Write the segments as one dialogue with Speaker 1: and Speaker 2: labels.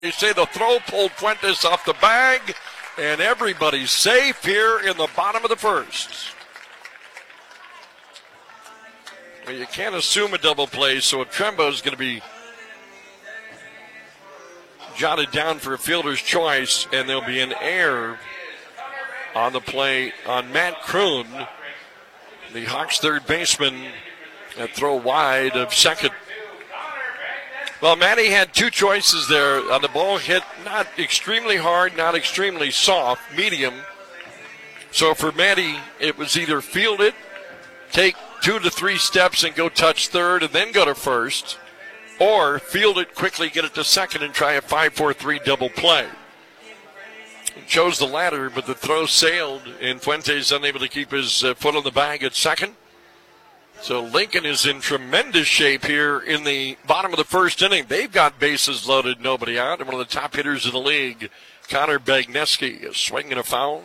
Speaker 1: They say the throw pulled Fuentes off the bag, and everybody's safe here in the bottom of the first. Well, you can't assume a double play, so Trembo is going to be jotted down for a fielder's choice, and there'll be an error on the play on Matt Kroon, the Hawks third baseman, that throw wide of second. Well, Matty had two choices there on the ball, hit not extremely hard, not extremely soft, medium. So for Matty, it was either field it, take 2 to 3 steps and go touch third and then go to first, or field it quickly, get it to second, and try a 5-4-3 double play. He chose the latter, but the throw sailed, and Fuentes unable to keep his foot on the bag at second. So Lincoln is in tremendous shape here in the bottom of the first inning. They've got bases loaded, nobody out, and one of the top hitters in the league, Connor Bagneski, a swing and a foul.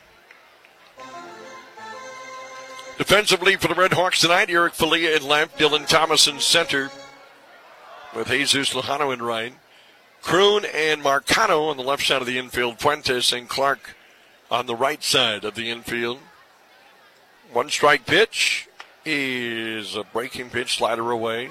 Speaker 1: Defensively for the Red Hawks tonight, Eric Falia in left, Dylan Thomas in center, with Jesus Lejano in right. Kroon and Marcano on the left side of the infield. Fuentes and Clark on the right side of the infield. One strike pitch is a breaking pitch, slider away.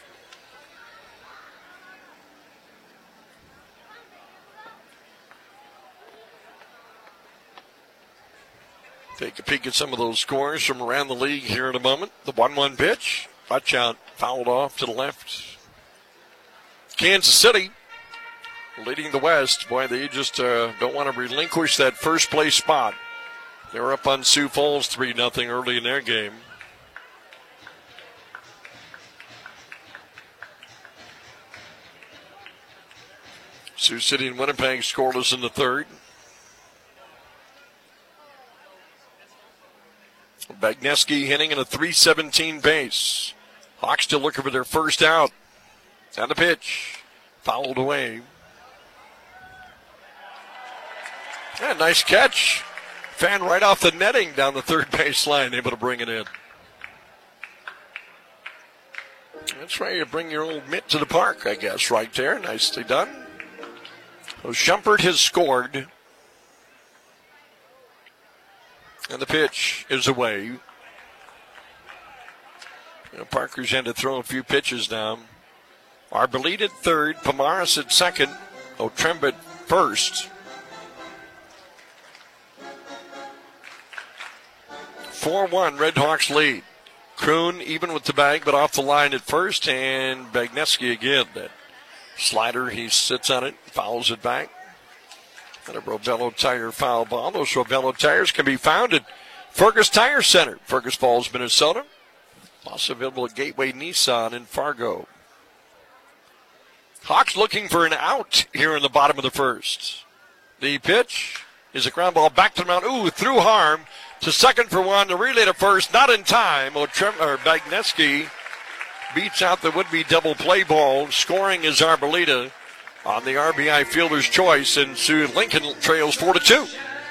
Speaker 1: Take a peek at some of those scores from around the league here in a moment. The 1-1 pitch, touch out, fouled off to the left. Kansas City leading the West. Boy, they just don't want to relinquish that first place spot. They were up on Sioux Falls 3-0 early in their game. Sioux City and Winnipeg scoreless in the third. Bagneski hitting in a .317 base. Hawks still looking for their first out. And the pitch. Fouled away. Yeah, nice catch. Fan right off the netting down the third base line, able to bring it in. That's why you bring your old mitt to the park, I guess, right there. Nicely done. So Shumpert has scored. And the pitch is away. You know, Parker's had to throw a few pitches now. Arboleda at third, Pomaris at second, Otremba at first. 4-1, Red Hawks lead. Kroon even with the bag, but off the line at first, and Bagneski again. That slider, he sits on it, fouls it back. And a Robello tire foul ball. Those Robello tires can be found at Fergus Tire Center, Fergus Falls, Minnesota. Also available at Gateway Nissan in Fargo. Hawks looking for an out here in the bottom of the first. The pitch is a ground ball back to the mound. Ooh, through harm to second for one. The relay to first, not in time. Bagneski beats out the would-be double play ball. Scoring is Arboleda on the RBI fielder's choice, and Lincoln trails 4-2.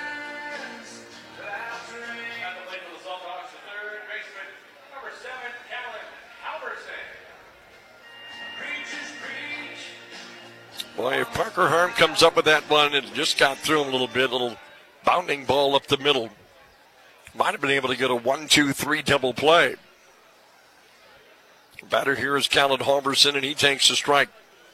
Speaker 1: Boy, if Parker Harm comes up with that one, it just got through him a little bit, little bounding ball up the middle. Might have been able to get a 1-2-3 double play. The batter here is Callan Halverson, and he takes a strike.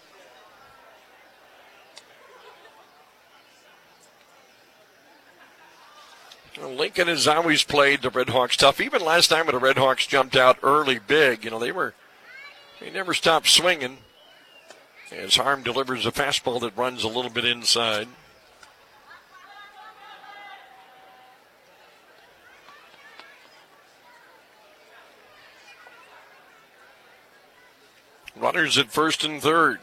Speaker 1: Lincoln has always played the Red Hawks tough. Even last time when the Red Hawks jumped out early big, they never stopped swinging. As Harm delivers a fastball that runs a little bit inside. Runners at first and third.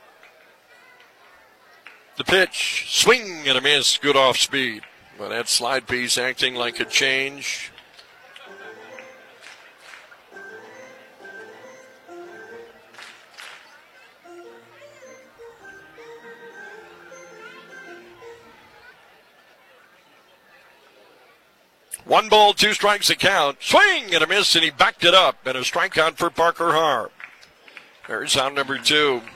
Speaker 1: The pitch, swing and a miss, good off speed. Well, that slide piece acting like a change. One ball, 2 strikes a count. Swing and a miss, and he backed it up. And a strikeout for Parker Harm. There's out number 2.